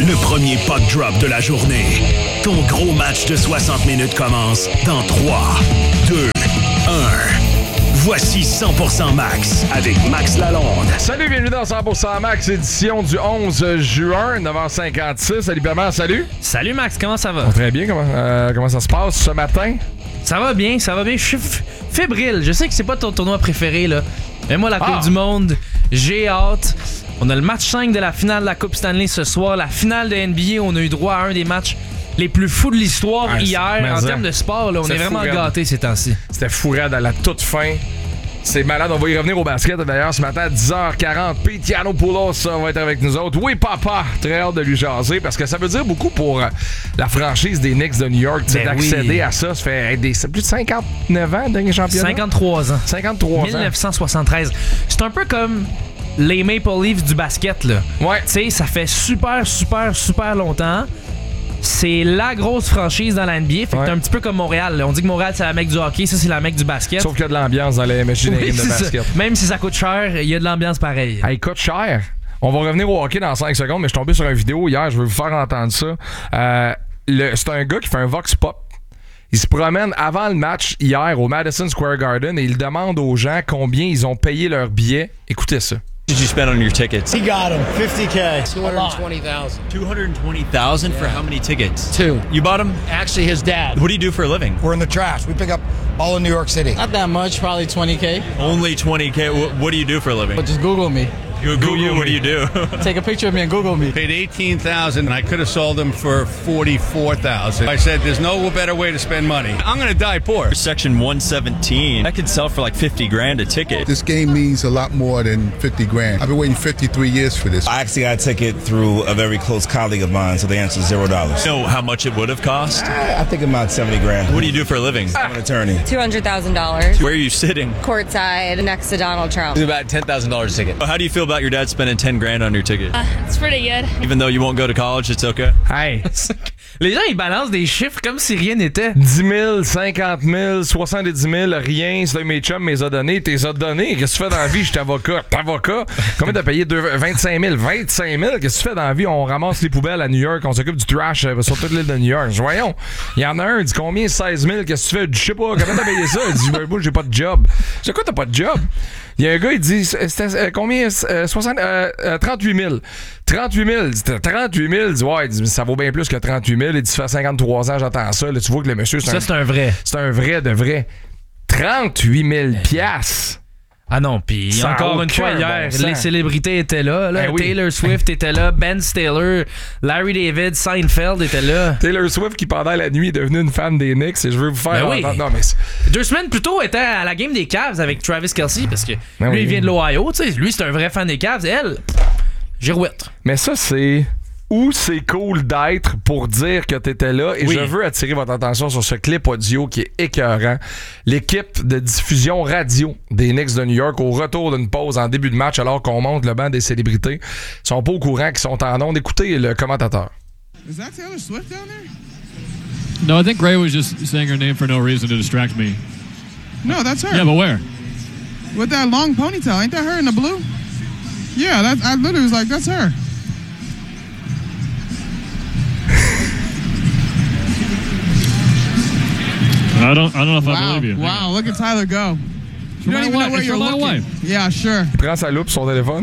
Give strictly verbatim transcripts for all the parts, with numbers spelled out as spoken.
Le premier puck drop de la journée. Ton gros match de soixante minutes commence dans trois, deux, un. Voici cent pour cent Max avec Max Lalonde. Salut, bienvenue dans cent pour cent Max, édition du onze juin, neuf heures cinquante-six. Salut, Bernard, salut. Salut Max, comment ça va? Oh, très bien, comment, euh, comment ça se passe ce matin? Ça va bien, ça va bien. Je suis f- fébrile. Je sais que c'est pas ton tournoi préféré, là. Mais moi, la Coupe Ah. du Monde, j'ai hâte. On a le match cinq de la finale de la Coupe Stanley ce soir. La finale de N B A, on a eu droit à un des matchs les plus fous de l'histoire Ah, hier. En ça. termes de sport, là, on C'est est vraiment fou, gâtés ces temps-ci. C'était fou raide à la toute fin. C'est malade, on va y revenir au basket d'ailleurs ce matin à dix heures quarante. Pete Yiannopoulos ça, va être avec nous autres. Oui, papa, très hâte de lui jaser parce que ça veut dire beaucoup pour euh, la franchise des Knicks de New York ben d'accéder oui. à ça. Ça fait des, plus de cinquante-neuf ans, dernier championnat. cinquante-trois ans. cinquante-trois ans. dix-neuf cent soixante-treize. C'est un peu comme les Maple Leafs du basket, là. Ouais. Tu sais, ça fait super, super, super longtemps. C'est la grosse franchise dans la N B A. Fait que ouais. t'es un petit peu comme Montréal. Là. On dit que Montréal, c'est la mecque du hockey. Ça, c'est la mecque du basket. Sauf qu'il y a de l'ambiance dans les machines oui, de basket. Ça. Même si ça coûte cher, il y a de l'ambiance pareille. Hey, coûte cher. On va revenir au hockey dans cinq secondes, mais je suis tombé sur une vidéo hier. Je veux vous faire entendre ça. Euh, le, c'est un gars qui fait un vox pop. Il se promène avant le match hier au Madison Square Garden et il demande aux gens combien ils ont payé leur billet. Écoutez ça. What did you spend on your tickets? He got him. fifty K. two hundred twenty thousand. two hundred twenty thousand for yeah. how many tickets? Two. You bought them? Actually, his dad. What do you do for a living? We're in the trash. We pick up all in New York City. Not that much, probably twenty K. Only twenty K. What do you do for a living? But just Google me. Google, Google you, what do you do? Take a picture of me and Google me. Paid eighteen thousand dollars and I could have sold them for forty-four thousand dollars. I said there's no better way to spend money. I'm going to die poor. Section one seventeen. That could sell for like fifty grand a ticket. This game means a lot more than fifty grand. I've been waiting fifty-three years for this. I actually got a ticket through a very close colleague of mine, so the answer is zero dollars. You know how much it would have cost? I, I think about seventy grand. What do you do for a living? I'm an attorney. two hundred thousand dollars. Where are you sitting? Courtside next to Donald Trump. It's about ten thousand dollars a ticket. How do you feel about your dad spending ten grand on your ticket? Uh, it's pretty good. Even though you won't go to college, it's okay? Hey! Les gens, ils balancent des chiffres comme si rien n'était. dix mille, cinquante mille, soixante-dix mille, rien. C'est mes chums m'es a donné. T'es a donné. Qu'est-ce que tu fais dans la vie? Je suis avocat. T'es avocat? Combien t'as payé? vingt-cinq mille. vingt-cinq mille? Qu'est-ce que tu fais dans la vie? On ramasse les poubelles à New York. On s'occupe du trash euh, sur toute l'île de New York. Voyons. Il y en a un. Il dit combien? seize mille. Qu'est-ce que tu fais? Je sais pas. Comment t'as payé ça? Il dit, moi, j'ai pas de job. C'est quoi, t'as pas de job? Il y a un gars, il dit, c'était euh, combien? Euh, soixante, euh, euh, trente-huit mille. trente-huit mille. trente-huit mille. Il dit, ouais, il dit, ça vaut bien plus que trente-huit mille. Il dit, ça fait cinquante-trois ans, j'entends ça. Là, tu vois que le monsieur, c'est ça, un, c'est un vrai. C'est un vrai de vrai. trente-huit mille piastres. Ah non, puis encore une fois, hier, bon les célébrités étaient là. là. Ben oui. Taylor Swift était là, Ben Stiller, Larry David, Seinfeld était là. Taylor Swift qui, pendant la nuit, est devenue une fan des Knicks et je veux vous faire... Ben oui. Non, mais deux semaines plus tôt, était à la game des Cavs avec Travis Kelce parce que ben lui, oui. il vient de l'Ohio. Tu sais, lui, c'est un vrai fan des Cavs. Elle, girouette. Mais ça, c'est... Où c'est cool d'être pour dire que t'étais là. Et oui. je veux attirer votre attention sur ce clip audio qui est écœurant. L'équipe de diffusion radio des Knicks de New York, au retour d'une pause en début de match, alors qu'on monte le banc des célébrités, sont pas au courant qu'ils sont en onde. Écoutez le commentateur. Is that Taylor Swift down there? No, I think Ray was just saying her name for no reason to distract me. No, that's her. Yeah, but where? With that long ponytail. Ain't that her in the blue? Yeah, that, I literally was like, that's her. I don't, I don't know if wow. I believe you. Wow, look at Tyler go. You don't even know where you're looking. Wife. Yeah, sure. Il prend sa loupe sur son téléphone.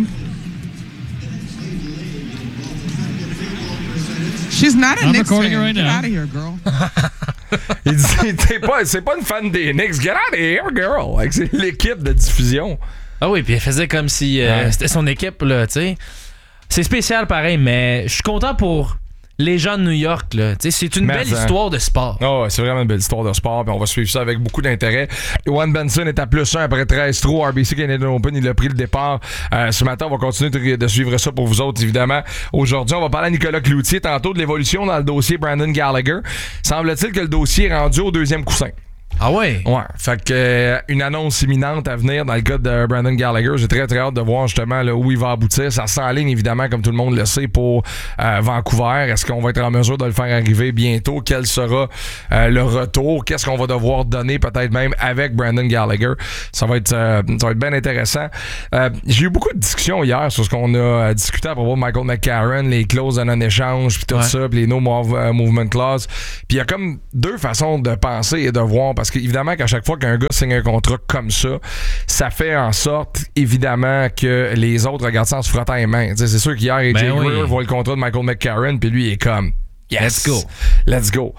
She's not a I'm Knicks recording fan. It right Get now. out of here, girl. Il dit, t'es pas, c'est pas une fan des Knicks. Get out of here, girl. Like, c'est l'équipe de diffusion. Ah oui, puis elle faisait comme si euh, ouais. c'était son équipe, là, tu sais. C'est spécial pareil, mais je suis content pour les gens de New York, là. T'sais, c'est une mais belle hein. histoire de sport. Oh, ouais, c'est vraiment une belle histoire de sport. Puis on va suivre ça avec beaucoup d'intérêt. Ewan Benson est à plus un après treize trous. R B C Canadian Open, il a pris le départ. Euh, ce matin, on va continuer de, de suivre ça pour vous autres, évidemment. Aujourd'hui, on va parler à Nicolas Cloutier tantôt de l'évolution dans le dossier Brandon Gallagher. Semble-t-il que le dossier est rendu au deuxième coussin. Ah ouais? Ouais. Fait que euh, une annonce imminente à venir dans le cas de Brandon Gallagher. J'ai très très hâte de voir justement là, où il va aboutir. Ça s'enligne évidemment, comme tout le monde le sait, pour euh, Vancouver. Est-ce qu'on va être en mesure de le faire arriver bientôt? Quel sera euh, le retour? Qu'est-ce qu'on va devoir donner peut-être même avec Brandon Gallagher? Ça va être, euh, ça va être bien intéressant. Euh, j'ai eu beaucoup de discussions hier sur ce qu'on a euh, discuté à propos de Michael McCarron, les clauses de non-échange, puis tout ouais. ça, puis les no movement clause. Puis il y a comme deux façons de penser et de voir, parce qu'évidemment qu'à chaque fois qu'un gars signe un contrat comme ça, ça fait en sorte évidemment que les autres regardent ça en se frottant les mains. T'sais, c'est sûr qu'hier, A J ben Greer oui. voit le contrat de Michael McCarron, puis lui il est comme yes, let's go, let's go.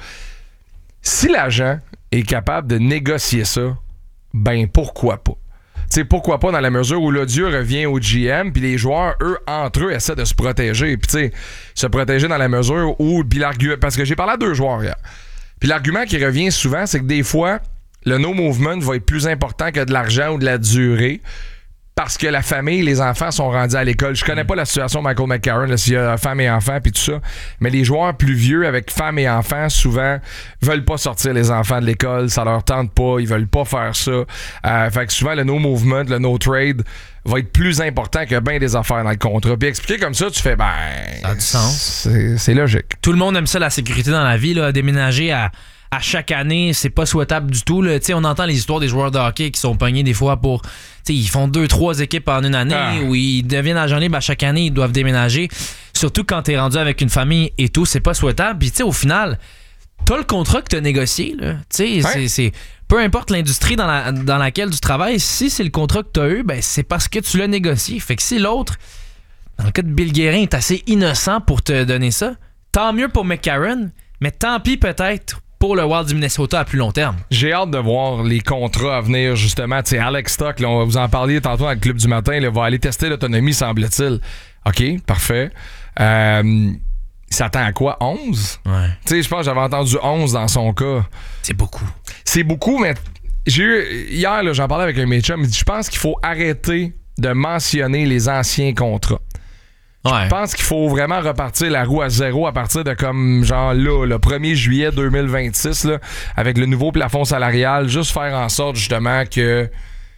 Si l'agent est capable de négocier ça, ben pourquoi pas? T'sais, pourquoi pas dans la mesure où l'odieux revient au G M, puis les joueurs, eux, entre eux, essaient de se protéger. Puis, tu sais, se protéger dans la mesure où... Puis l'argument... Parce que j'ai parlé à deux joueurs hier. Puis l'argument qui revient souvent, c'est que des fois, le no-movement va être plus important que de l'argent ou de la durée, parce que la famille, les enfants sont rendus à l'école. Je connais pas la situation de Michael McCarron, là, s'il y a femme et enfants puis tout ça, mais les joueurs plus vieux avec femme et enfants, souvent, veulent pas sortir les enfants de l'école, ça leur tente pas, ils veulent pas faire ça. Euh, fait que souvent, le no-movement, le no-trade va être plus important que bien des affaires dans le contrat. Puis expliquer comme ça, tu fais, ben... Ça a du sens. C'est, c'est logique. Tout le monde aime ça, la sécurité dans la vie, là, déménager à... à chaque année, c'est pas souhaitable du tout. Là. On entend les histoires des joueurs de hockey qui sont pognés des fois pour... Ils font deux, trois équipes en une année ah. où ils deviennent agents libres à chaque année, ils doivent déménager. Surtout quand t'es rendu avec une famille et tout, c'est pas souhaitable. Puis au final, t'as le contrat que t'as négocié. Là. Ouais. C'est, c'est, peu importe l'industrie dans, la, dans laquelle tu travailles, si c'est le contrat que t'as eu, ben, c'est parce que tu l'as négocié. Fait que si l'autre, dans le cas de Bill Guérin, est assez innocent pour te donner ça, tant mieux pour McCarron, mais tant pis peut-être pour le Wild du Minnesota à plus long terme. J'ai hâte de voir les contrats à venir, justement. Tu sais, Alex Stock, là, on va vous en parler tantôt dans le club du matin, là, va aller tester l'autonomie, semble-t-il. OK, parfait. Euh, il s'attend à quoi? onze? Ouais. Tu sais, je pense que j'avais entendu onze dans son cas. C'est beaucoup. C'est beaucoup, mais j'ai eu... Hier, là, j'en parlais avec un de mes chums, il dit, je pense qu'il faut arrêter de mentionner les anciens contrats. Ouais. Je pense qu'il faut vraiment repartir la roue à zéro à partir de comme genre là, le premier juillet deux mille vingt-six, là, avec le nouveau plafond salarial, juste faire en sorte justement que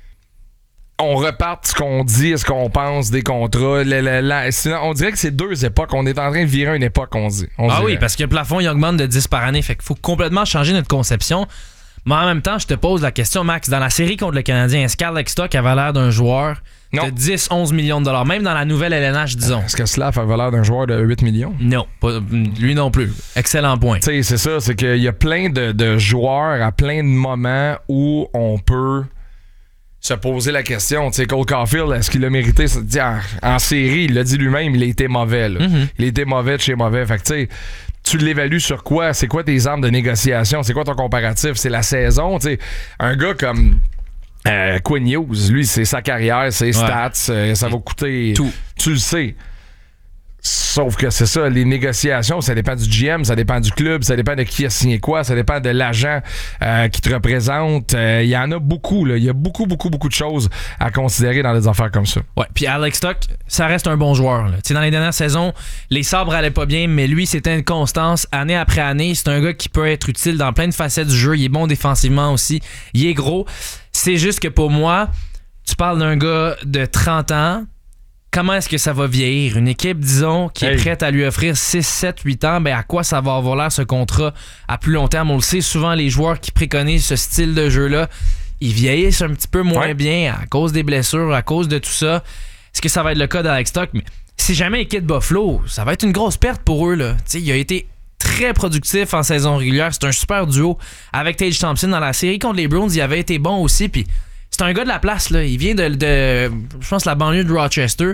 on reparte ce qu'on dit et ce qu'on pense des contrats. Le, le, la, sinon, on dirait que c'est deux époques. On est en train de virer une époque, on dit. On ah dirait. Oui, parce que le plafond il augmente de dix par année, fait qu'il faut complètement changer notre conception. Mais en même temps, je te pose la question, Max, dans la série contre le Canadien, est-ce qu'Alex Stock avait l'air d'un joueur non. de dix à onze millions de dollars, même dans la nouvelle L N H, disons? Est-ce que Slav avait l'air d'un joueur de huit millions? Non, pas, lui non plus. Excellent point. Tu sais, c'est ça, c'est qu'il y a plein de, de joueurs à plein de moments où on peut se poser la question. Tu sais, Cole Caulfield, est-ce qu'il a mérité? En, en série, il l'a dit lui-même, il a été mauvais. Là. Mm-hmm. Il a été mauvais de chez mauvais. Fait que tu sais, tu l'évalues sur quoi? C'est quoi tes armes de négociation? C'est quoi ton comparatif? C'est la saison? T'sais, un gars comme euh, Quinn Hughes, lui, c'est sa carrière, ses stats, ouais. euh, ça va coûter... Tout. Tu le sais. Sauf que c'est ça, les négociations, ça dépend du G M, ça dépend du club, ça dépend de qui a signé quoi, ça dépend de l'agent euh, qui te représente. Il euh, y en a beaucoup, là. Il y a beaucoup, beaucoup, beaucoup de choses à considérer dans des affaires comme ça. Ouais, puis Alex Stock, ça reste un bon joueur. Tu sais, dans les dernières saisons, les sabres allaient pas bien, mais lui, c'était une constance année après année. C'est un gars qui peut être utile dans plein de facettes du jeu. Il est bon défensivement aussi. Il est gros. C'est juste que pour moi, tu parles d'un gars de trente ans. Comment est-ce que ça va vieillir? Une équipe, disons, qui hey. est prête à lui offrir six, sept, huit ans, ben à quoi ça va avoir l'air ce contrat à plus long terme? On le sait, souvent, les joueurs qui préconisent ce style de jeu-là, ils vieillissent un petit peu moins ouais. bien à cause des blessures, à cause de tout ça. Est-ce que ça va être le cas d'Alex Stock? Mais si jamais il quitte Buffalo, ça va être une grosse perte pour eux. Là. T'sais, il a été très productif en saison régulière. C'est un super duo avec Tage Thompson. Dans la série contre les Bruins, il avait été bon aussi, puis c'est un gars de la place, là. Il vient de, de je pense, la banlieue de Rochester.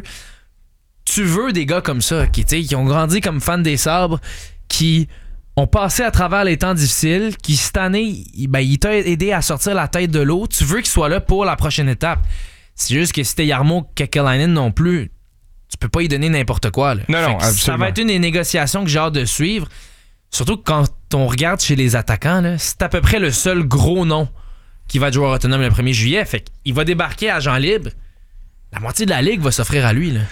Tu veux des gars comme ça, qui, qui ont grandi comme fans des sabres, qui ont passé à travers les temps difficiles, qui, cette année, ben, il t'a aidé à sortir la tête de l'eau. Tu veux qu'il soit là pour la prochaine étape. C'est juste que si t'es Jarmo Kekalainen non plus, tu peux pas y donner n'importe quoi. Là. Non, non, absolument. Ça va être une des négociations que j'ai hâte de suivre. Surtout quand on regarde chez les attaquants, là, c'est à peu près le seul gros nom qui va être joueur autonome le premier juillet. Fait qu'il va débarquer agent libre. La moitié de la ligue va s'offrir à lui. Là.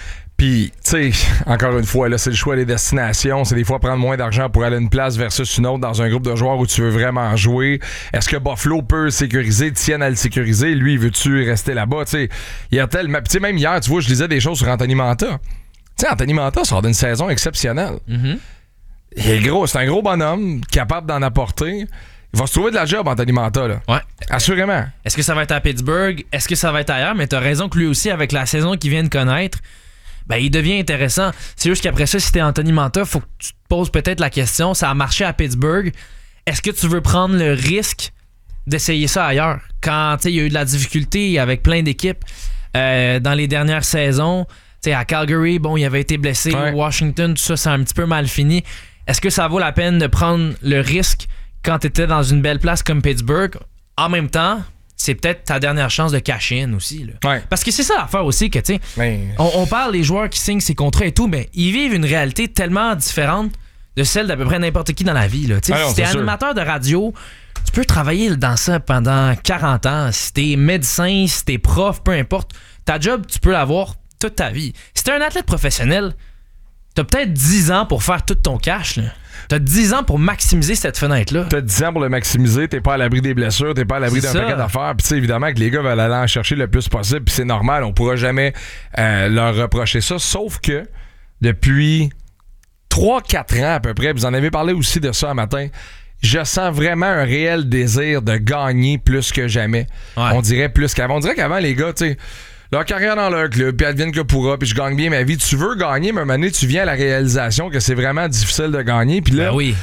Puis, tu sais, encore une fois, là, c'est le choix des destinations. C'est des fois prendre moins d'argent pour aller à une place versus une autre dans un groupe de joueurs où tu veux vraiment jouer. Est-ce que Buffalo peut sécuriser, tienne à le sécuriser? Lui, veux-tu rester là-bas? Tu sais, il y a tellement... Tu sais, même hier, tu vois, je lisais des choses sur Anthony Manta. Tu sais, Anthony Manta sort d'une saison exceptionnelle. Mm-hmm. Il est gros, c'est un gros bonhomme, capable d'en apporter. Il va se trouver de la job, Anthony Manta, là. Ouais. Assurément. Est-ce que ça va être à Pittsburgh? Est-ce que ça va être ailleurs? Mais t'as raison que lui aussi, avec la saison qu'il vient de connaître, ben, il devient intéressant. C'est juste qu'après ça, si t'es Anthony Manta, faut que tu te poses peut-être la question, ça a marché à Pittsburgh, est-ce que tu veux prendre le risque d'essayer ça ailleurs? Quand, tu sais, il y a eu de la difficulté avec plein d'équipes euh, dans les dernières saisons, tu sais, à Calgary, bon, il avait été blessé, ouais. Washington, tout ça, c'est un petit peu mal fini. Est-ce que ça vaut la peine de prendre le risque quand tu étais dans une belle place comme Pittsburgh? En même temps, c'est peut-être ta dernière chance de cash in aussi. Là. Ouais. Parce que c'est ça l'affaire aussi que, tu sais, mais... on, on parle des joueurs qui signent ces contrats et tout, mais ils vivent une réalité tellement différente de celle d'à peu près n'importe qui dans la vie. Là. Ah non, si t'es animateur de radio, tu peux travailler dans ça pendant quarante ans. Si t'es médecin, si t'es prof, peu importe, ta job, tu peux l'avoir toute ta vie. Si t'es un athlète professionnel, t'as peut-être dix ans pour faire tout ton cash. Là. T'as dix ans pour maximiser cette fenêtre-là. T'as dix ans pour le maximiser, t'es pas à l'abri des blessures, t'es pas à l'abri c'est d'un ça. paquet d'affaires. Puis tu sais, évidemment que les gars veulent aller en chercher le plus possible, puis c'est normal, on pourra jamais euh, leur reprocher ça. Sauf que depuis trois quatre ans à peu près, vous en avez parlé aussi de ça un matin, je sens vraiment un réel désir de gagner plus que jamais. Ouais. On dirait plus qu'avant. On dirait qu'avant, les gars, tu sais, leur carrière dans leur club, puis advienne que pourra, puis je gagne bien ma vie. Tu veux gagner, mais à un moment donné, tu viens à la réalisation que c'est vraiment difficile de gagner. Puis là, ben oui.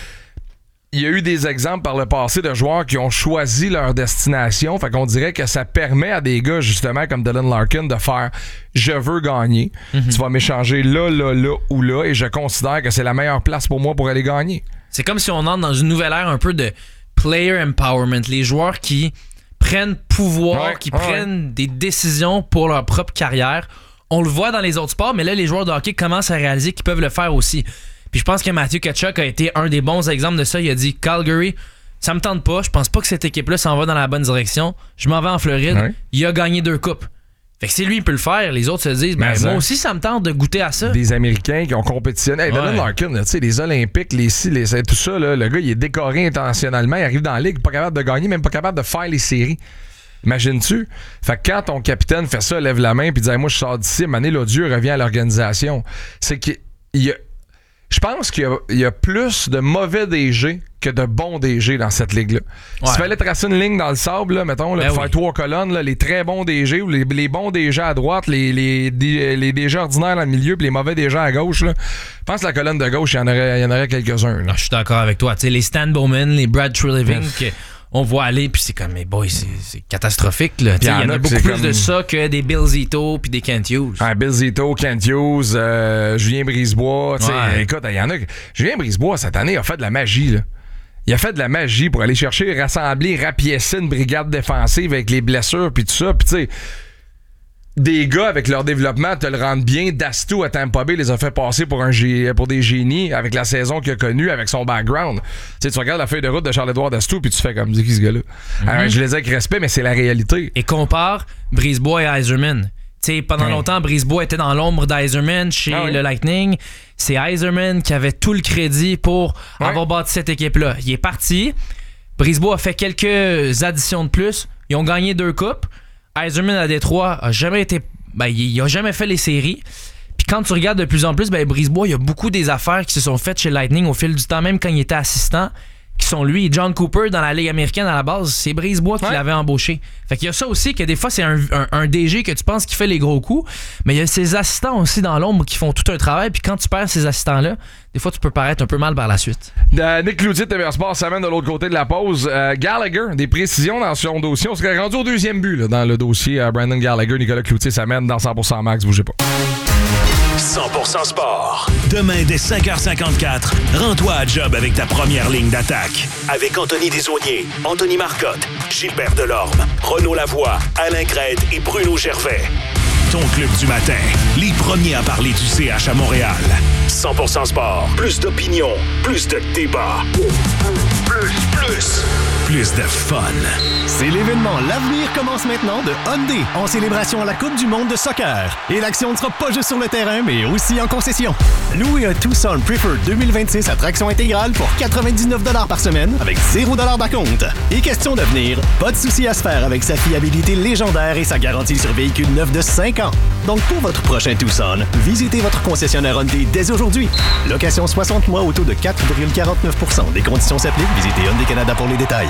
il y a eu des exemples par le passé de joueurs qui ont choisi leur destination. Fait qu'on dirait que ça permet à des gars, justement, comme Dylan Larkin, de faire « je veux gagner mm-hmm. ». Tu vas m'échanger là, là, là ou là, et je considère que c'est la meilleure place pour moi pour aller gagner. C'est comme si on entre dans une nouvelle ère un peu de player empowerment. Les joueurs qui prennent pouvoir, ouais, qui ouais. prennent des décisions pour leur propre carrière. On le voit dans les autres sports, mais là, les joueurs de hockey commencent à réaliser qu'ils peuvent le faire aussi. Puis je pense que Matthew Tkachuk a été un des bons exemples de ça. Il a dit « Calgary, ça me tente pas. Je pense pas que cette équipe-là s'en va dans la bonne direction. Je m'en vais en Floride. Ouais. Il a gagné deux coupes. » Fait que si lui, il peut le faire, les autres se disent ben, « Moi aussi, ça me tente de goûter à ça. » Des Américains qui ont compétitionné. Hey, Dylan ouais. Larkin, tu sais, les Olympiques, les ci, les tout ça, là, le gars, il est décoré internationalement. Il arrive dans la ligue, pas capable de gagner, même pas capable de faire les séries. Imagines-tu? Fait que quand ton capitaine fait ça, lève la main puis dit hey, « Moi, je sors d'ici, Mané l'odieux revient à l'organisation. » C'est qu'il y a... Je pense qu'il y a, il y a plus de mauvais D G que de bons D G dans cette ligue-là. Ouais. S'il fallait tracer une ligne dans le sable, là, mettons, là, ben faire oui. trois colonnes, là, les très bons D G ou les, les bons D G à droite, les, les, les, les D G ordinaires dans le milieu puis les mauvais D G à gauche, là, je pense que la colonne de gauche, il y en aurait, il y en aurait quelques-uns. Non, je suis d'accord avec toi. Tu sais, les Stan Bowman, les Brad Treliving, on voit aller, puis c'est comme, mais boy, c'est, c'est catastrophique. Il y, y en a, a beaucoup plus comme... de ça que des Bill Zito puis des Kent Hughes. Ah, Bill Zito, Kent Hughes, euh, Julien Brisebois. Ouais. Écoute, il y en a. Julien Brisebois, cette année, a fait de la magie. Là. Il a fait de la magie pour aller chercher, rassembler, rapiécer une brigade défensive avec les blessures puis tout ça. Puis tu sais, des gars avec leur développement te le rendent bien. Dastou à Tampa Bay les a fait passer pour, un gé- pour des génies avec la saison qu'il a connue, avec son background. Tu sais, tu regardes la feuille de route de Charles-Édouard Dastou puis tu fais comme, dis qui ce gars-là? Mm-hmm. Alors, je les ai avec respect, mais c'est la réalité. Et compare Brisebois et Yzerman. Tu sais, pendant ouais. longtemps, Brisebois était dans l'ombre d'Yzerman chez ah oui. le Lightning. C'est Yzerman qui avait tout le crédit pour ouais. avoir bâti cette équipe-là. Il est parti. Brisebois a fait quelques additions de plus. Ils ont gagné deux coupes. Yzerman à Détroit a jamais été. Ben, il a jamais fait les séries. Puis quand tu regardes de plus en plus, ben, Brisebois, il y a beaucoup des affaires qui se sont faites chez Lightning au fil du temps, même quand il était assistant, qui sont lui et John Cooper dans la Ligue américaine à la base. C'est Brisebois qui ouais. l'avait embauché. Fait qu'il y a ça aussi, que des fois, c'est un, un, un D G que tu penses qui fait les gros coups, mais il y a ses assistants aussi dans l'ombre qui font tout un travail. Puis quand tu perds ces assistants-là, des fois, tu peux paraître un peu mal par la suite. Euh, Nick Cloutier de T V R Sport s'amène de l'autre côté de la pause. Euh, Gallagher, des précisions dans son dossier. On serait rendu au deuxième but là, dans le dossier. Euh, Brandon Gallagher, Nicolas Cloutier s'amène dans cent pour cent Max. Bougez pas. cent pour cent Sport. Demain, dès cinq heures cinquante-quatre, rends-toi à job avec ta première ligne d'attaque. Avec Anthony Desaulniers, Anthony Marcotte, Gilbert Delorme, Renaud Lavoie, Alain Crête et Bruno Gervais. Ton club du matin. Les premiers à parler du C H à Montréal. cent pour cent Sport. Plus d'opinion, plus de débat. Plus, plus, plus. plus de fun. C'est l'événement L'avenir commence maintenant de Hyundai en célébration à la Coupe du monde de soccer. Et l'action ne sera pas juste sur le terrain, mais aussi en concession. Louez un Tucson Preferred deux mille vingt-six à traction intégrale pour quatre-vingt-dix-neuf dollars par semaine avec zéro dollar d'acompte. Et question d'avenir, pas de souci à se faire avec sa fiabilité légendaire et sa garantie sur véhicule neuf de cinq ans. Donc pour votre prochain Tucson, visitez votre concessionnaire Hyundai dès aujourd'hui. Location soixante mois au taux de quatre virgule quarante-neuf pour cent. Des conditions s'appliquent. Visitez Hyundai Canada pour les détails.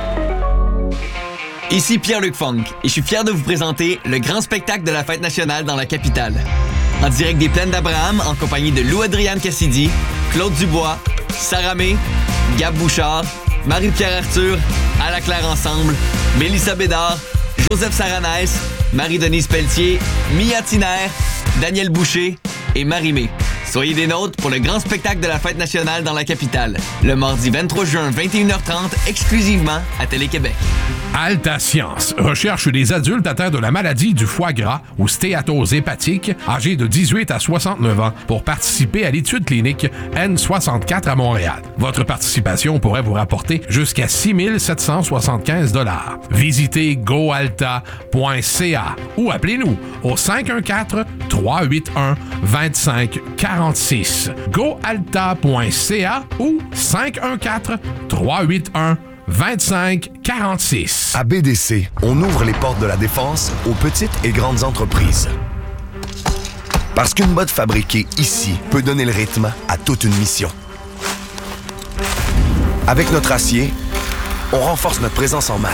Ici Pierre-Luc Funk et je suis fier de vous présenter le grand spectacle de la fête nationale dans la capitale. En direct des Plaines d'Abraham en compagnie de Lou-Adrienne Cassidy, Claude Dubois, Sarah May, Gab Bouchard, Marie-Pierre Arthur, À la Claire Ensemble, Mélissa Bédard, Joseph Saranès, Marie-Denise Pelletier, Mia Tiner, Daniel Boucher et Marie-Mé. Soyez des nôtres pour le grand spectacle de la fête nationale dans la capitale. Le mardi vingt-trois juin, vingt et une heures trente, exclusivement à Télé-Québec. Alta Science recherche des adultes atteints de la maladie du foie gras ou stéatose hépatique, âgés de dix-huit à soixante-neuf ans, pour participer à l'étude clinique N soixante-quatre à Montréal. Votre participation pourrait vous rapporter jusqu'à six mille sept cent soixante-quinze dollars. Visitez goalta point c a ou appelez-nous au cinq un quatre, trois huit un, deux cinq quatre six. goalta point c a ou cinq un quatre, trois huit un, vingt-cinq quarante-six. À B D C, on ouvre les portes de la défense aux petites et grandes entreprises. Parce qu'une botte fabriquée ici peut donner le rythme à toute une mission. Avec notre acier, on renforce notre présence en mer.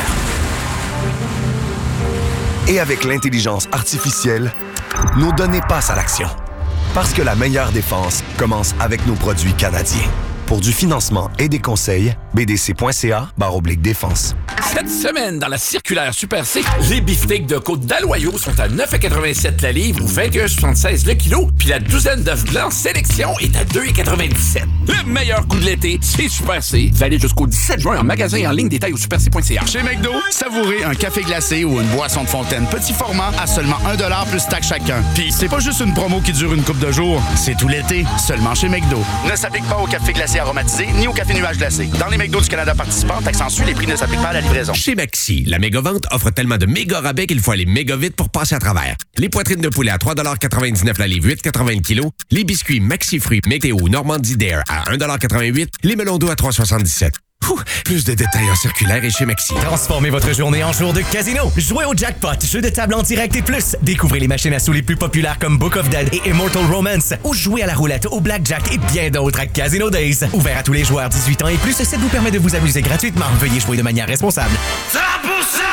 Et avec l'intelligence artificielle, nos données passent à l'action. Parce que la meilleure défense commence avec nos produits canadiens. Pour du financement et des conseils, b d c point c a barre oblique défense. Cette semaine, dans la circulaire Super C, les beefsteaks de côte d'Aloyau sont à neuf quatre-vingt-sept la livre ou vingt et un soixante-seize le kilo, puis la douzaine d'œufs blancs sélection est à deux quatre-vingt-dix-sept. Le meilleur coup de l'été, c'est Super C. Valide jusqu'au dix-sept juin en magasin et en ligne, détail au super c point c a. Chez McDo, savourez un café glacé ou une boisson de fontaine petit format à seulement un dollar plus taxe chacun. Puis c'est pas juste une promo qui dure une couple de jours, c'est tout l'été, seulement chez McDo. Ne s'applique pas au café glacé aromatisé ni au café nuage glacé. Dans les McDo du Canada participants, taxe en su, les prix ne s'appliquent pas à la livraison. Chez Maxi, la méga-vente offre tellement de méga rabais qu'il faut aller méga vite pour passer à travers. Les poitrines de poulet à trois quatre-vingt-dix-neuf la livre, huit quatre-vingts le kilo. Les biscuits Maxi Fruits Météo Normandie Dare à un quatre-vingt-huit. Les melons d'eau à trois soixante-dix-sept. Ouh, plus de détails en circulaire et chez Maxi. Transformez votre journée en jour de casino. Jouez au jackpot, jeu de table en direct et plus. Découvrez les machines à sous les plus populaires comme Book of Dead et Immortal Romance. Ou jouez à la roulette, au blackjack et bien d'autres à Casino Days. Ouvert à tous les joueurs dix-huit ans et plus, ça vous permet de vous amuser gratuitement. Veuillez jouer de manière responsable. cent pour cent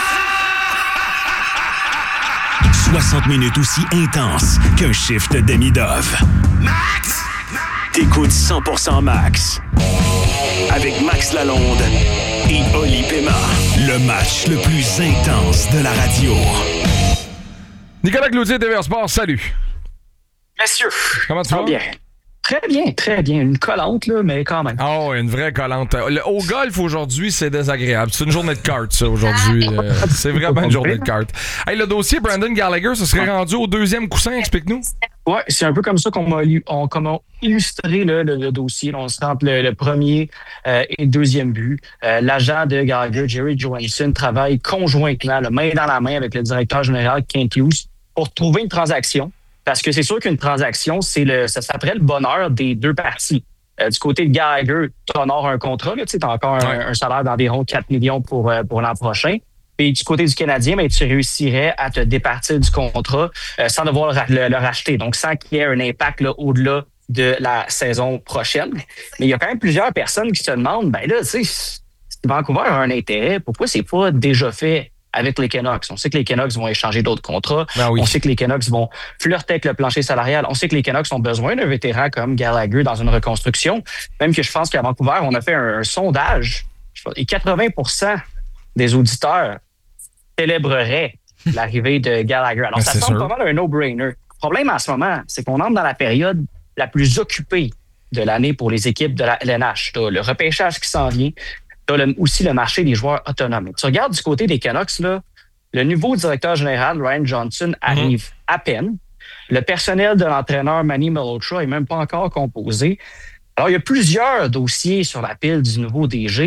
soixante minutes aussi intenses qu'un shift demi-dove. Max! T'écoutes cent pour cent Max. Avec Max Lalonde et Oli Pema. Le match le plus intense de la radio. Nicolas Cloutier, T V R Sport, salut. Messieurs. Comment tu vas? Bien. Très bien, très bien. Une collante, là, mais quand même. Oh, une vraie collante. Le, au golf, aujourd'hui, c'est désagréable. C'est une journée de cartes, ça, aujourd'hui. Euh, c'est vraiment une journée de cartes. Hey, le dossier Brandon Gallagher, ça serait rendu au deuxième coussin, explique-nous. Oui, c'est un peu comme ça qu'on m'a, on, qu'on a illustré là, le, le dossier. On se entre le, le premier euh, et le deuxième but. Euh, l'agent de Gallagher, Jerry Johansson, travaille conjointement, là, main dans la main avec le directeur général Kent Hughes pour trouver une transaction. Parce que c'est sûr qu'une transaction, c'est le, ça s'appelle le bonheur des deux parties. Euh, du côté de Gallagher, tu honores un contrat, tu as encore un, ouais. un salaire d'environ quatre millions pour, euh, pour l'an prochain. Et du côté du Canadien, ben, tu réussirais à te départir du contrat euh, sans devoir le, le, le racheter. Donc, sans qu'il y ait un impact là, au-delà de la saison prochaine. Mais il y a quand même plusieurs personnes qui se demandent, ben là, tu sais, si Vancouver a un intérêt, pourquoi c'est pas déjà fait avec les Canucks? On sait que les Canucks vont échanger d'autres contrats. Ben oui. On sait que les Canucks vont flirter avec le plancher salarial. On sait que les Canucks ont besoin d'un vétéran comme Gallagher dans une reconstruction. Même que je pense qu'à Vancouver, on a fait un, un sondage et quatre-vingts pour cent des auditeurs célébreraient l'arrivée de Gallagher. Alors, ben, ça semble sûr. Pas mal un no-brainer. Le problème en ce moment, c'est qu'on entre dans la période la plus occupée de l'année pour les équipes de la L N H. T'as le repêchage qui s'en vient. Tu as aussi le marché des joueurs autonomes. Tu regardes du côté des Canucks, là, le nouveau directeur général, Ryan Johnson, arrive mm-hmm. à peine. Le personnel de l'entraîneur Manny Malhotra n'est même pas encore composé. Alors, il y a plusieurs dossiers sur la pile du nouveau D G.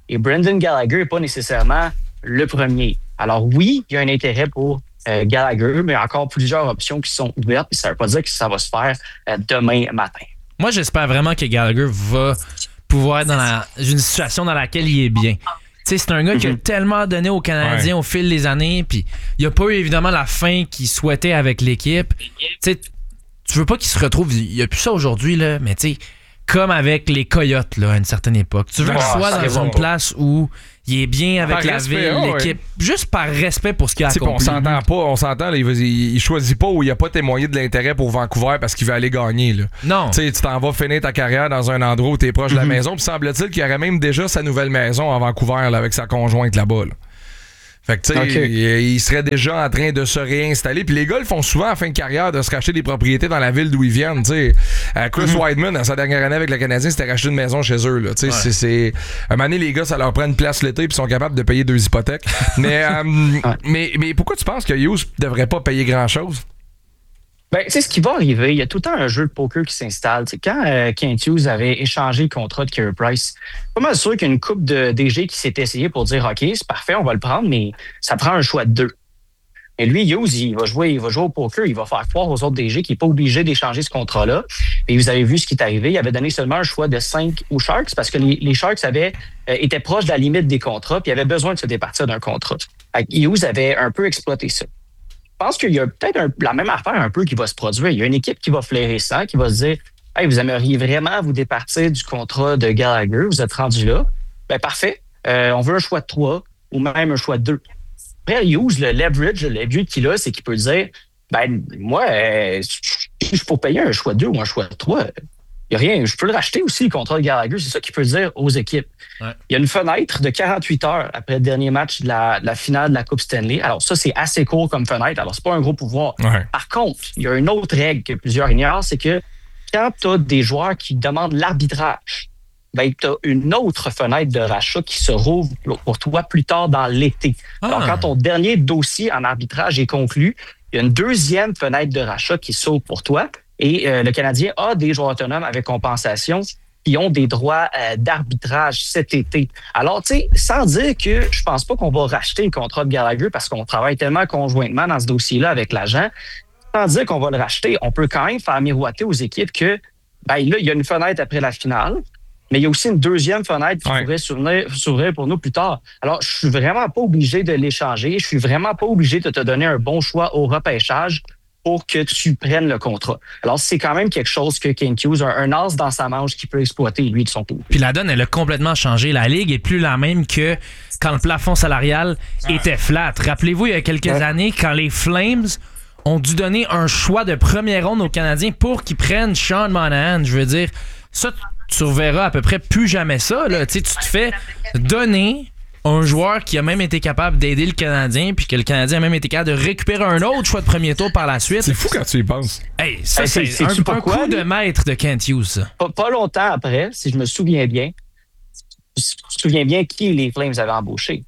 Et Brendan Gallagher n'est pas nécessairement le premier. Alors oui, il y a un intérêt pour euh, Gallagher, mais encore plusieurs options qui sont ouvertes. Et ça ne veut pas dire que ça va se faire euh, demain matin. Moi, j'espère vraiment que Gallagher va pouvoir être dans la, une situation dans laquelle il est bien. Tu sais, c'est un gars mm-hmm. qui a tellement donné aux Canadiens ouais. au fil des années, puis il n'y a pas eu évidemment la fin qu'il souhaitait avec l'équipe. Tu sais, tu veux pas qu'il se retrouve, il n'y a plus ça aujourd'hui, là, mais tu sais, comme avec les Coyotes là, à une certaine époque. Tu veux qu'il soit dans une bon. place où il est bien avec par la respect, ville, oh, l'équipe, ouais. juste par respect pour ce qu'il a accompli. On s'entend pas, on s'entend, là, il, il, il choisit pas où il a pas témoigné de l'intérêt pour Vancouver parce qu'il veut aller gagner. Là. Non. T'sais, tu t'en vas finir ta carrière dans un endroit où tu es proche mm-hmm. de la maison, puis semble-t-il qu'il y aurait même déjà sa nouvelle maison à Vancouver là, avec sa conjointe là-bas. Là. Fait que, tu sais, okay. il, il serait déjà en train de se réinstaller. Puis les gars le font souvent en fin de carrière de se racheter des propriétés dans la ville d'où ils viennent. Tu sais, euh, Chris mm-hmm. Weidman, dans sa dernière année avec le Canadien, c'était racheter une maison chez eux. Tu sais, ouais. c'est, c'est. À un moment donné, les gars, ça leur prend une place l'été puis sont capables de payer deux hypothèques. mais, euh, ouais. mais, mais pourquoi tu penses que Hughes devrait pas payer grand-chose? Ben, tu sais, ce qui va arriver, il y a tout le temps un jeu de poker qui s'installe. T'sais, quand euh, Kent Hughes avait échangé le contrat de Carey Price, pas mal sûr qu'il y a une couple de D G qui s'est essayé pour dire OK, c'est parfait, on va le prendre, mais ça prend un choix de deux. Et lui, Hughes, il va jouer, il va jouer au poker, il va faire croire aux autres D G qu'il n'est pas obligé d'échanger ce contrat-là. Et vous avez vu ce qui est arrivé, il avait donné seulement un choix de cinq aux Sharks parce que les, les Sharks avaient, euh, étaient proches de la limite des contrats puis avaient besoin de se départir d'un contrat. Hughes avait un peu exploité ça. Je pense qu'il y a peut-être un, la même affaire un peu qui va se produire. Il y a une équipe qui va flairer ça, qui va se dire « Hey, vous aimeriez vraiment vous départir du contrat de Gallagher, vous êtes rendu là. » Ben parfait, euh, on veut un choix de trois ou même un choix de deux. Après, Hughes, le leverage, le leverage qu'il a, c'est qu'il peut dire « Ben moi, euh, je peux payer un choix de deux ou un choix de trois. Il n'y a rien, je peux le racheter aussi, le contrat de Gallagher. » C'est ça qu'il peut dire aux équipes. Ouais. Il y a une fenêtre de quarante-huit heures après le dernier match de la, de la finale de la Coupe Stanley. Alors ça, c'est assez court comme fenêtre. Alors, c'est pas un gros pouvoir. Ouais. Par contre, il y a une autre règle que plusieurs ignorent, c'est que quand tu as des joueurs qui demandent l'arbitrage, ben, tu as une autre fenêtre de rachat qui se rouvre pour toi plus tard dans l'été. Ah. Alors, quand ton dernier dossier en arbitrage est conclu, il y a une deuxième fenêtre de rachat qui s'ouvre pour toi. Et euh, le Canadien a des joueurs autonomes avec compensation qui ont des droits euh, d'arbitrage cet été. Alors, tu sais, sans dire que je pense pas qu'on va racheter le contrat de Gallagher parce qu'on travaille tellement conjointement dans ce dossier-là avec l'agent, sans dire qu'on va le racheter, on peut quand même faire miroiter aux équipes que, ben là, il y a une fenêtre après la finale, mais il y a aussi une deuxième fenêtre qui ouais. pourrait s'ouvrir, s'ouvrir pour nous plus tard. Alors, je suis vraiment pas obligé de l'échanger, je suis vraiment pas obligé de te donner un bon choix au repêchage pour que tu prennes le contrat. Alors, c'est quand même quelque chose que Kent Hughes a un as dans sa manche qui peut exploiter, lui, de son côté. Puis la donne, elle a complètement changé. La Ligue est plus la même que quand le plafond salarial était flat. Rappelez-vous, il y a quelques ouais. années, quand les Flames ont dû donner un choix de première ronde aux Canadiens pour qu'ils prennent Sean Monahan. Je veux dire, ça, tu reverras à peu près plus jamais ça. Là. Tu sais, tu te fais donner un joueur qui a même été capable d'aider le Canadien, puis que le Canadien a même été capable de récupérer un autre choix de premier tour par la suite. C'est fou quand tu y penses. Hey, ça, hey, c'est, c'est, c'est un, un coup de maître de Kent Hughes, ça. Pas, pas longtemps après, si je me souviens bien, je me souviens bien qui les Flames avaient embauché.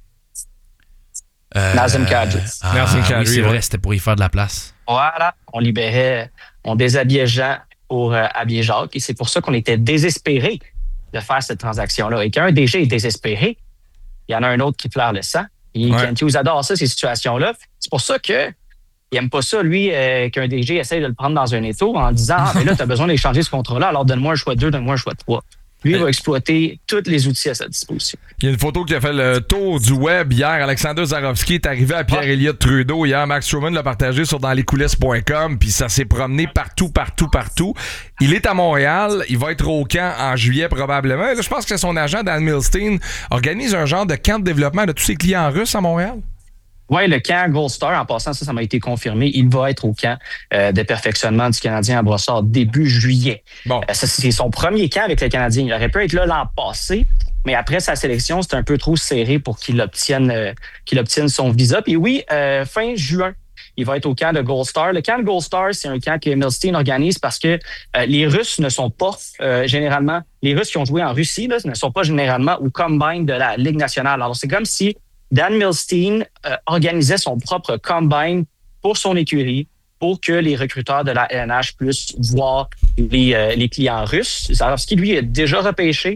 Euh, Nazem Kadri. Ah, Nazem Kadri, oui, c'est vrai, c'était pour y faire de la place. Voilà, on libérait, on déshabillait Jean pour euh, habiller Jacques, et c'est pour ça qu'on était désespérés de faire cette transaction-là. Et qu'un D G est désespéré, il y en a un autre qui pleure le sang. Et ouais. Kent Hughes adore ça, ces situations-là. C'est pour ça que il aime pas ça, lui, euh, qu'un D G essaye de le prendre dans un étau en disant « Ah, mais là, tu as besoin d'échanger ce contrat-là, alors donne-moi un choix de deux, donne-moi un choix de trois. » Lui, il va exploiter tous les outils à sa disposition. Il y a une photo qui a fait le tour du web hier. Alexander Zarovski est arrivé à Pierre-Éliott Trudeau hier. Max Truman l'a partagé sur dans les coulisses point com, puis ça s'est promené partout, partout, partout. Il est à Montréal. Il va être au camp en juillet probablement. Là, je pense que son agent, Dan Milstein, organise un genre de camp de développement de tous ses clients russes à Montréal. Oui, le camp Gold Star, en passant, ça, ça m'a été confirmé. Il va être au camp euh, de perfectionnement du Canadien à Brossard début juillet. Bon. Euh, ça, c'est son premier camp avec le Canadien. Il aurait pu être là l'an passé, mais après sa sélection, c'était un peu trop serré pour qu'il obtienne, euh, qu'il obtienne son visa. Puis oui, euh, fin juin, il va être au camp de Gold Star. Le camp de Gold Star, c'est un camp que Milstein organise parce que euh, les Russes ne sont pas euh, généralement... Les Russes qui ont joué en Russie là, ne sont pas généralement au combine de la Ligue nationale. Alors, c'est comme si Dan Milstein euh, organisait son propre combine pour son écurie, pour que les recruteurs de la L N H puissent voir les, euh, les clients russes. Alors, ce qui lui est déjà repêché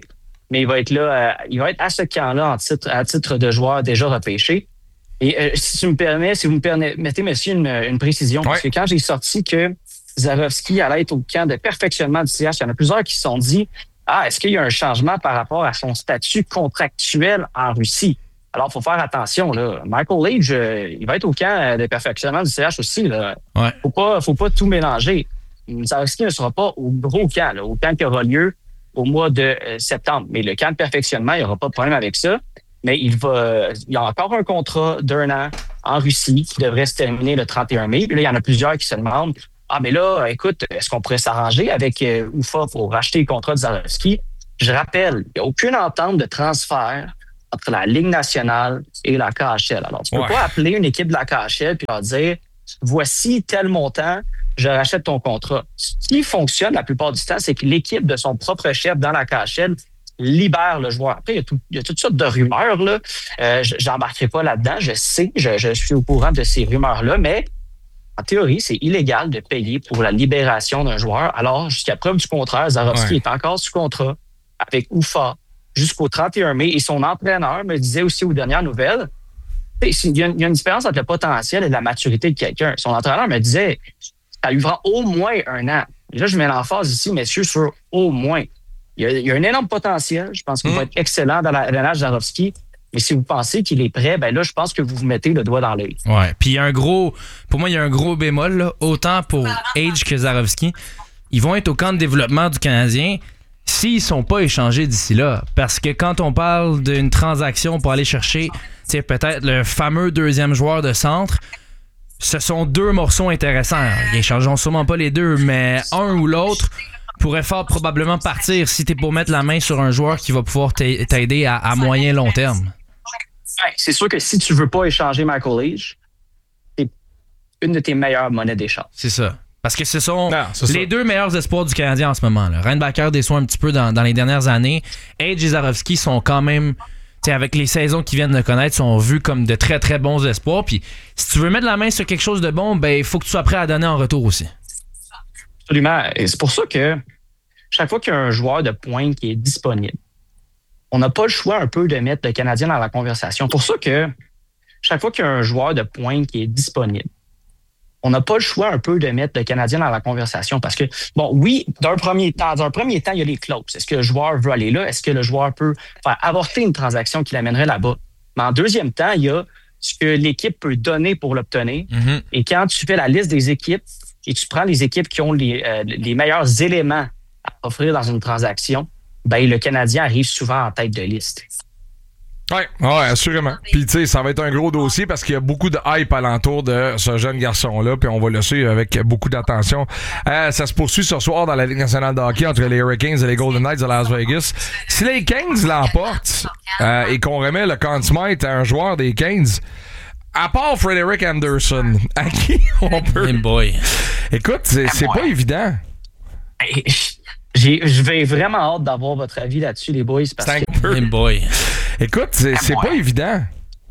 mais il va être là, euh, il va être à ce camp-là en titre, à titre de joueur déjà repêché. Et euh, si tu me permets, si vous me permettez, monsieur, une, une précision, parce que quand j'ai sorti que Zarovski allait être au camp de perfectionnement du C H, il y en a plusieurs qui se sont dit « Ah, est-ce qu'il y a un changement par rapport à son statut contractuel en Russie? » Alors, il faut faire attention. Là. Michael Age, euh, il va être au camp de perfectionnement du C H aussi. Il ne faut pas, faut pas tout mélanger. Zarovski ne sera pas au gros camp, là, au camp qui aura lieu au mois de euh, septembre. Mais le camp de perfectionnement, il n'y aura pas de problème avec ça. Mais il va, il y a encore un contrat d'un an en Russie qui devrait se terminer le trente et un mai. Puis là, il y en a plusieurs qui se demandent « Ah, mais là, écoute, est-ce qu'on pourrait s'arranger avec euh, U F A pour racheter le contrat de Zarovski? » Je rappelle, il n'y a aucune entente de transfert entre la Ligue nationale et la K H L. Alors, tu ne peux Ouais. pas appeler une équipe de la K H L et leur dire « Voici tel montant, je rachète ton contrat. » Ce qui fonctionne la plupart du temps, c'est que l'équipe de son propre chef dans la K H L libère le joueur. Après, il y a, tout, il y a toutes sortes de rumeurs, là. Euh, j'embarquerai pas là-dedans. Je sais, je, je suis au courant de ces rumeurs-là, mais en théorie, c'est illégal de payer pour la libération d'un joueur. Alors, jusqu'à preuve du contraire, Zarovski Ouais. est encore sous contrat avec U F A jusqu'au trente et un mai. Et son entraîneur me disait aussi aux dernières nouvelles, il y a une, il y a une différence entre le potentiel et la maturité de quelqu'un. Son entraîneur me disait, ça lui prend au moins un an. Et là, je mets l'emphase ici, messieurs, sur au moins. Il y a, il y a un énorme potentiel. Je pense qu'il Mmh. va être excellent dans la L N H Zarovski. Mais si vous pensez qu'il est prêt, ben là, je pense que vous vous mettez le doigt dans l'œil. Ouais. Puis il y a un gros. Pour moi, il y a un gros bémol, là. Autant pour Age que Zarovski. Ils vont être au camp de développement du Canadien s'ils sont pas échangés d'ici là. Parce que quand on parle d'une transaction pour aller chercher, tu sais, peut-être le fameux deuxième joueur de centre, ce sont deux morceaux intéressants. Ils échangeront sûrement pas les deux, mais un ou l'autre pourrait fort probablement partir si t'es pour mettre la main sur un joueur qui va pouvoir t'a- t'aider à, à moyen long terme. Ouais, c'est sûr que si tu veux pas échanger Michael Age, c'est une de tes meilleures monnaies d'échange. C'est ça. Parce que ce sont Non, c'est les ça. deux meilleurs espoirs du Canadien en ce moment. Là. Reinbacker déçoit un petit peu dans, dans les dernières années. Age et Zarovski sont quand même, tu sais, avec les saisons qu'ils viennent de connaître, sont vus comme de très très bons espoirs. Puis si tu veux mettre la main sur quelque chose de bon, ben il faut que tu sois prêt à donner en retour aussi. Absolument. Et c'est pour ça que chaque fois qu'il y a un joueur de pointe qui est disponible, on n'a pas le choix un peu de mettre le Canadien dans la conversation. Pour ça que chaque fois qu'il y a un joueur de pointe qui est disponible, on n'a pas le choix un peu de mettre le Canadien dans la conversation parce que, bon, oui, d'un premier temps, dans un premier temps, il y a les clauses. Est-ce que le joueur veut aller là? Est-ce que le joueur peut faire avorter une transaction qui l'amènerait là-bas? Mais en deuxième temps, il y a ce que l'équipe peut donner pour l'obtenir. Mm-hmm. Et quand tu fais la liste des équipes et tu prends les équipes qui ont les, euh, les meilleurs éléments à offrir dans une transaction, ben le Canadien arrive souvent en tête de liste. Oui, ouais, assurément. Puis, tu sais, ça va être un gros dossier parce qu'il y a beaucoup de hype alentour de ce jeune garçon-là, puis on va le suivre avec beaucoup d'attention. Euh, ça se poursuit ce soir dans la Ligue nationale de hockey entre les Hurricanes et les Golden Knights de Las Vegas. Si les Kings l'emportent euh, et qu'on remet le Conn Smythe à un joueur des Kings, à part Frederick Anderson, à qui on peut... Hey boy. Écoute, c'est, c'est pas évident. J'ai, je vais vraiment hâte d'avoir votre avis là-dessus, les boys. Parce C'est un que, peu... Hey boy. Écoute, c'est, c'est pas évident.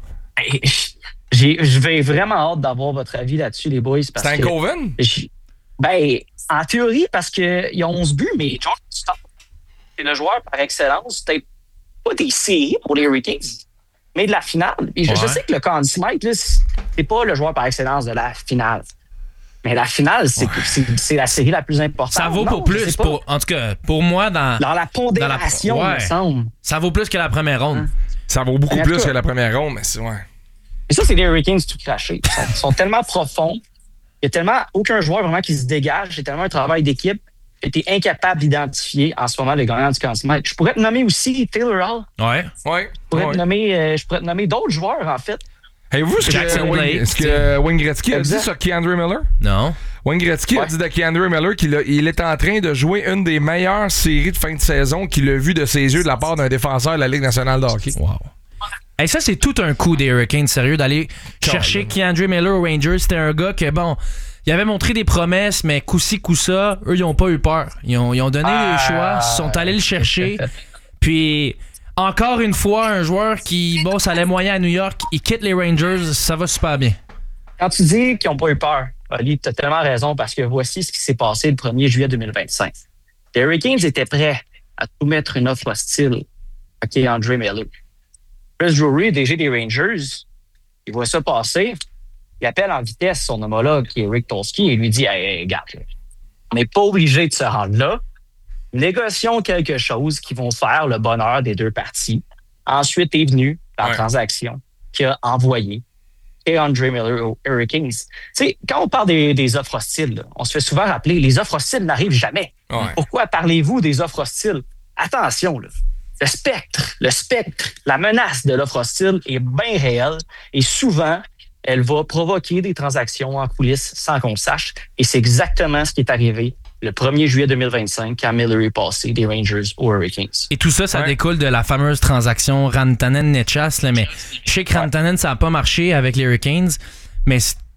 J'ai, je vais vraiment hâte d'avoir votre avis là-dessus, les boys. Parce C'est un que, Coven? j'ai- Ben, en théorie, parce qu'il y a onze buts, mais George Stott, c'est le joueur par excellence. Peut-être pas des séries pour les Hurricanes, mais de la finale. Et je, je Ouais. sais que le Conn Smythe, là, c'est pas le joueur par excellence de la finale. Mais la finale, c'est, c'est, c'est la série la plus importante. Ça vaut Non, pour je plus. sais pas. Pour, en tout cas, pour moi, dans, Dans la pondération, dans la- il me semble. ça vaut plus que la première ronde. Ça vaut beaucoup Mais en tout plus cas- que la première ronde, mais c'est... Ouais. Et ça, c'est les Hurricanes tout crachés. Ils sont, ils sont tellement profonds. Il y a tellement aucun joueur vraiment qui se dégage. C'est tellement un travail d'équipe que tu es incapable d'identifier en ce moment le gagnant du Conn Smythe. Je pourrais te nommer aussi Taylor Hall. Ouais. Ouais. Je pourrais, ouais. te nommer, euh, je pourrais te nommer d'autres joueurs, en fait. Avez-vous ce Jackson que, Blake, Wayne, ce que Wayne Gretzky a dit Exact. sur Keandre Miller? Non. Wayne Gretzky a Ouais. dit de Keandre Miller qu'il a- il est en train de jouer une des meilleures séries de fin de saison qu'il a vu de ses yeux de la part d'un défenseur de la Ligue nationale de hockey. Wow. Hey, ça, c'est tout un coup des Hurricanes, sérieux, d'aller chercher Keandre Miller aux Rangers. C'était un gars que, bon, il avait montré des promesses, mais coup-ci, coup-ça, eux, ils ont pas eu peur. Ils ont, ils ont donné Ah. les choix, ils sont allés le chercher. Puis, encore une fois, un joueur qui, bon, ça allait moyen à New York, il quitte les Rangers, ça va super bien. Quand tu dis qu'ils n'ont pas eu peur, Ali, tu as tellement raison parce que voici ce qui s'est passé le premier juillet deux mille vingt-cinq. Les Hurricanes étaient prêts à tout mettre une offre hostile OK, Andre Miller. Chris Drury, D G des Rangers, il voit ça passer. Il appelle en vitesse son homologue, qui est Rick Tolsky, et lui dit, hey, hey, regarde, on n'est pas obligé de se rendre là. Négocions quelque chose qui vont faire le bonheur des deux parties. Ensuite est venu la ouais. transaction qui a envoyé et Andre Miller aux Hurricanes. Tu sais, quand on parle des, des offres hostiles, là, on se fait souvent rappeler, les offres hostiles n'arrivent jamais. Ouais. Pourquoi parlez-vous des offres hostiles? Attention, là. Le spectre, le spectre, la menace de l'offre hostile est bien réelle et souvent, elle va provoquer des transactions en coulisses sans qu'on le sache. Et c'est exactement ce qui est arrivé le premier juillet deux mille vingt-cinq, quand Miller est passé des Rangers aux Hurricanes. Et tout ça, ça ouais. découle de la fameuse transaction Rantanen-Netchas. Mais je sais que Rantanen, ça n'a pas marché avec les Hurricanes, mais